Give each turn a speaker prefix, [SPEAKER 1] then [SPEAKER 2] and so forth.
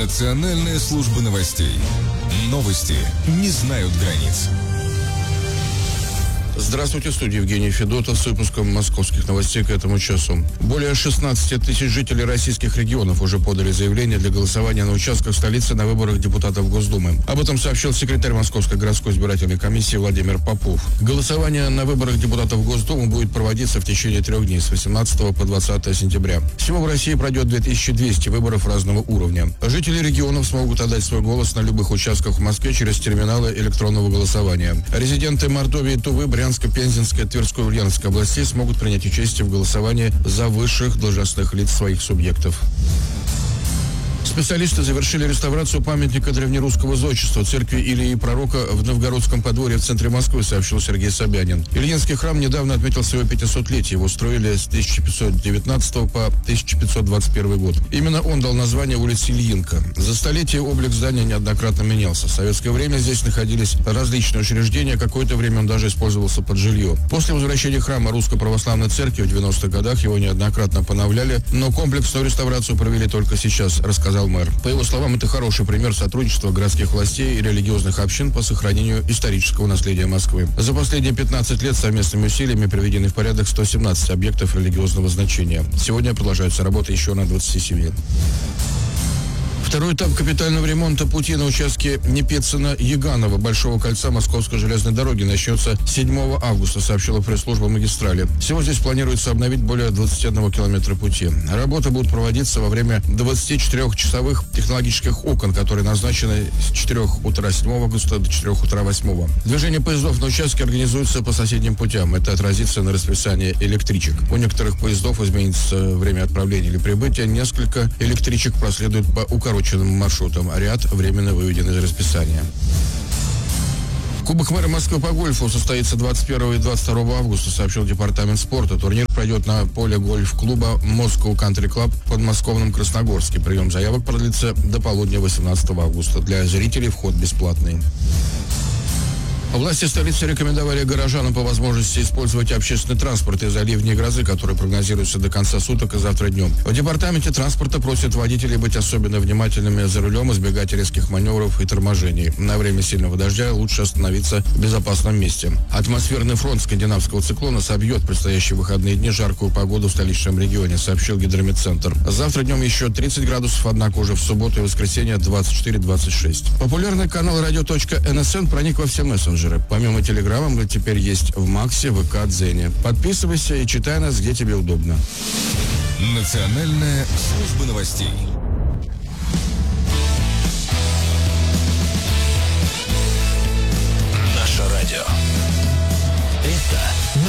[SPEAKER 1] Национальная служба новостей. Новости не знают границ.
[SPEAKER 2] Здравствуйте, в студии Евгений Федотов с выпуском московских новостей к этому часу. Более 16 тысяч жителей российских регионов уже подали заявление для голосования на участках столицы на выборах депутатов Госдумы. Об этом сообщил секретарь Московской городской избирательной комиссии Владимир Попов. Голосование на выборах депутатов Госдумы будет проводиться в течение 3 дней с 18 по 20 сентября. Всего в России пройдет 2200 выборов разного уровня. Жители регионов смогут отдать свой голос на любых участках в Москве через терминалы электронного голосования. Резиденты Мордовии, Тувы, Брянска, Пензенской, Тверской и Ульяновской областей смогут принять участие в голосовании за высших должностных лиц своих субъектов. Специалисты завершили реставрацию памятника древнерусского зодчества церкви Илии Пророка в Новгородском подворье в центре Москвы, сообщил Сергей Собянин. Ильинский храм недавно отметил свое 500-летие. Его строили с 1519 по 1521 год. Именно он дал название улице Ильинка. За столетие облик здания неоднократно менялся. В советское время здесь находились различные учреждения. Какое-то время он даже использовался под жилье. После возвращения храма Русской Православной Церкви в 90-х годах его неоднократно поновляли, но комплексную реставрацию провели только сейчас, рассказал мэр. По его словам, это хороший пример сотрудничества городских властей и религиозных общин по сохранению исторического наследия Москвы. За последние 15 лет совместными усилиями приведены в порядок 117 объектов религиозного значения. Сегодня продолжаются работы еще на 27. Второй этап капитального ремонта пути на участке Непецина-Яганова Большого кольца Московской железной дороги начнется 7 августа, сообщила пресс-служба магистрали. Всего здесь планируется обновить более 21 километра пути. Работы будут проводиться во время 24-часовых технологических окон, которые назначены с 4 утра 7 августа до 4 утра 8. Движение поездов на участке организуется по соседним путям. Это отразится на расписании электричек. У некоторых поездов изменится время отправления или прибытия. Несколько электричек проследуют по укороченным маршрутам, а ряд временно выведен из расписания. Кубок мэра Москвы по гольфу состоится 21 и 22 августа, сообщил департамент спорта. Турнир пройдет на поле гольф-клуба Moscow Country Club в подмосковном Красногорске. Прием заявок продлится до полудня 18 августа. Для зрителей вход бесплатный. Власти столицы рекомендовали горожанам по возможности использовать общественный транспорт из-за ливней и грозы, которые прогнозируются до конца суток и завтра днем. В департаменте транспорта просят водителей быть особенно внимательными за рулем, избегать резких маневров и торможений. На время сильного дождя лучше остановиться в безопасном месте. Атмосферный фронт скандинавского циклона собьет в предстоящие выходные дни жаркую погоду в столичном регионе, сообщил Гидрометцентр. Завтра днем еще 30 градусов, однако уже в субботу и воскресенье 24-26. Популярный канал radio.nsn проник во все мессенджеры. Помимо Телеграма, мы теперь есть в Максе, ВК, Дзене. Подписывайся и читай нас, где тебе удобно.
[SPEAKER 1] Национальная служба новостей.